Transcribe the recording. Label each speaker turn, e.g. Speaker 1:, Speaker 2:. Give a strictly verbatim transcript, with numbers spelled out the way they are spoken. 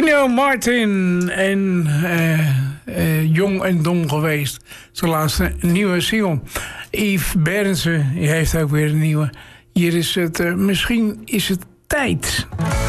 Speaker 1: Tino Martin en uh, uh, Jong en Dom geweest. Zijn laatste nieuwe single. Yves Berendsen heeft ook weer een nieuwe. Hier is het, uh, misschien is het tijd.